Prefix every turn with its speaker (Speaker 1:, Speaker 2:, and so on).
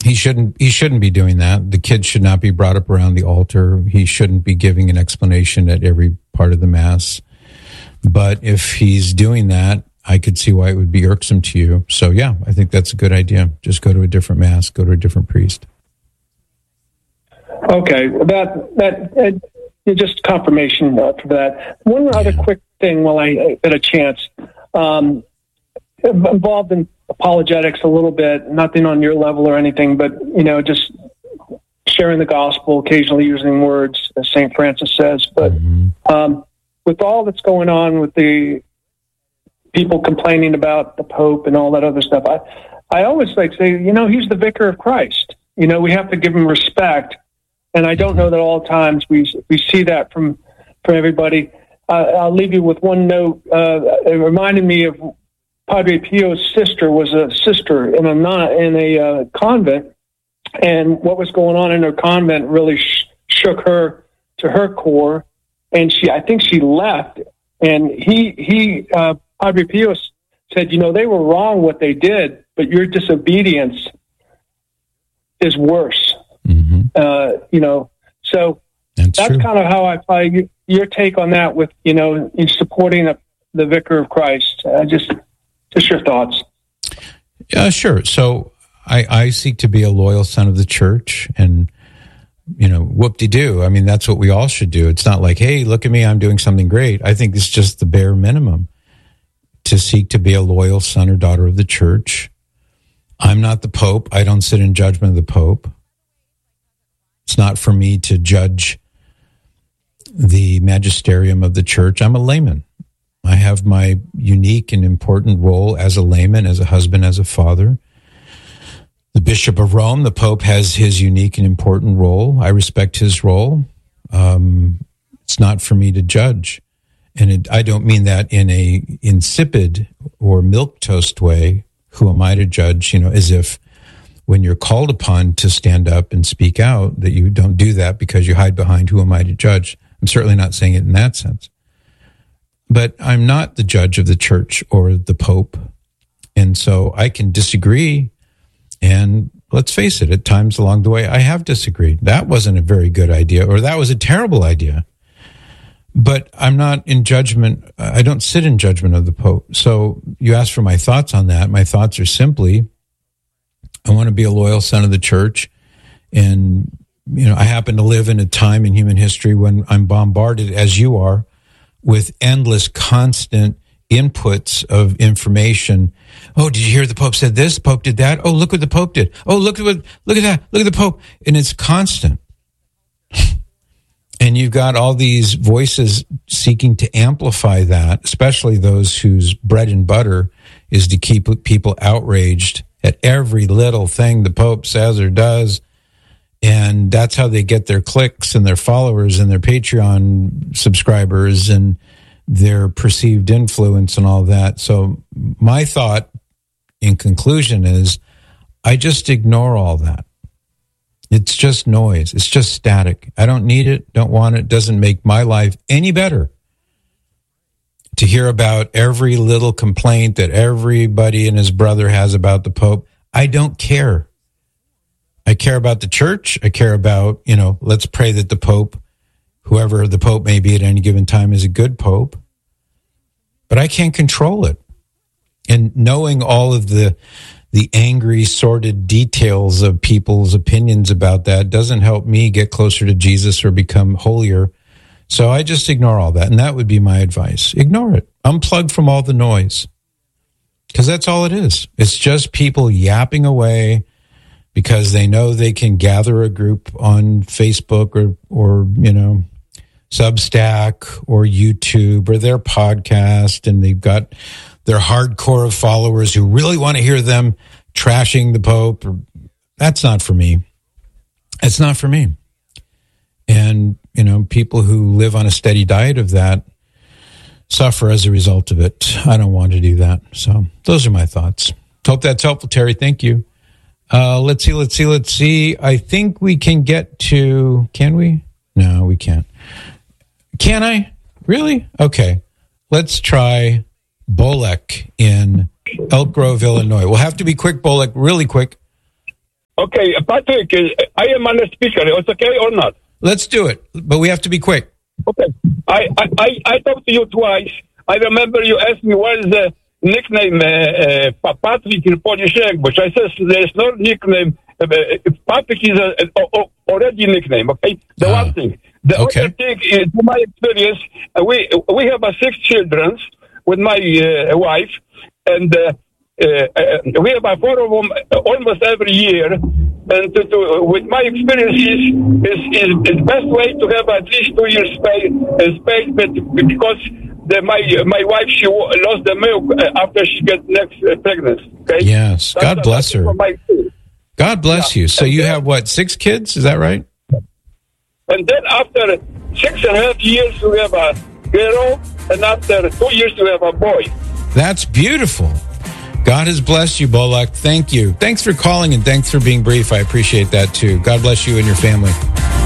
Speaker 1: He shouldn't be doing that. The kids should not be brought up around the altar. He shouldn't be giving an explanation at every part of the Mass. But if he's doing that, I could see why it would be irksome to you. So yeah, I think that's a good idea. Just go to a different Mass, go to a different priest.
Speaker 2: Okay, that just confirmation for that. One other quick thing while I get a chance. Involved in apologetics a little bit, nothing on your level or anything, but, just sharing the gospel, occasionally using words, as St. Francis says. But with all that's going on with the people complaining about the Pope and all that other stuff, I always like to say, he's the vicar of Christ. We have to give him respect. And I don't know that all times we see that from everybody. I'll leave you with one note. It reminded me of Padre Pio's sister was a sister in a convent, and what was going on in her convent really shook her to her core, and I think she left. And he Padre Pio said, they were wrong what they did, but your disobedience is worse. So that's kind of how I apply your take on that with, in supporting the Vicar of Christ. Just your thoughts.
Speaker 1: Yeah, sure. So I seek to be a loyal son of the church, and, whoop-de-doo. I mean, that's what we all should do. It's not like, hey, look at me, I'm doing something great. I think it's just the bare minimum to seek to be a loyal son or daughter of the church. I'm not the Pope. I don't sit in judgment of the Pope. It's not for me to judge the magisterium of the church. I'm a layman. I have my unique and important role as a layman, as a husband, as a father. The Bishop of Rome, the Pope, has his unique and important role. I respect his role. It's not for me to judge. And I don't mean that in a insipid or milquetoast way. Who am I to judge? As if when you're called upon to stand up and speak out, that you don't do that because you hide behind who am I to judge. I'm certainly not saying it in that sense. But I'm not the judge of the church or the Pope. And so I can disagree. And let's face it, at times along the way, I have disagreed. That wasn't a very good idea, or that was a terrible idea. But I'm not in judgment. I don't sit in judgment of the Pope. So you asked for my thoughts on that. My thoughts are simply, I want to be a loyal son of the church. And, I happen to live in a time in human history when I'm bombarded, as you are, with endless, constant inputs of information. Oh, did you hear the Pope said this? The Pope did that. Oh, look what the Pope did. Oh, look at that. Look at the Pope. And it's constant. And you've got all these voices seeking to amplify that, especially those whose bread and butter is to keep people outraged at every little thing the Pope says or does. And that's how they get their clicks and their followers and their Patreon subscribers and their perceived influence and all that. So my thought in conclusion is I just ignore all that. It's just noise. It's just static. I don't need it, don't want it. Doesn't make my life any better to hear about every little complaint that everybody and his brother has about the Pope. I don't care. I care about the church. I care about, let's pray that the Pope, whoever the Pope may be at any given time, is a good Pope. But I can't control it. And knowing all of the angry, sordid details of people's opinions about that doesn't help me get closer to Jesus or become holier. So I just ignore all that. And that would be my advice. Ignore it. Unplug from all the noise. Because that's all it is. It's just people yapping away because they know they can gather a group on Facebook or Substack or YouTube or their podcast, and they've got their hardcore of followers who really want to hear them trashing the Pope. That's not for me. It's not for me. And, people who live on a steady diet of that suffer as a result of it. I don't want to do that. So those are my thoughts. Hope that's helpful, Terry. Thank you. Let's see. I think we can get to, can we? No, we can't. Can I? Really? Okay. Let's try Bolek in Elk Grove, Illinois. We'll have to be quick, Bolek, really quick.
Speaker 3: Okay, Patrick, I am on the speaker. It's okay or not?
Speaker 1: Let's do it, but we have to be quick.
Speaker 3: Okay. I talked to you twice. I remember you asked me what is the nickname Patrick in Polish language. I said there's no nickname. Patrick is already nickname. Okay, the one thing. The other thing is, to my experience, we have 6 children with my wife, and we have 4 of them almost every year. And with my experience, is the best way to have at least 2 years space, because my wife, she lost the milk after she gets next pregnancy. Okay.
Speaker 1: Yes. God bless her. God bless you. So you have what, 6 kids? Is that right?
Speaker 3: And then after 6.5 years, we have a girl, and after 2 years, we have a boy.
Speaker 1: That's beautiful. God has blessed you, Bolek. Thank you. Thanks for calling and thanks for being brief. I appreciate that too. God bless you and your family.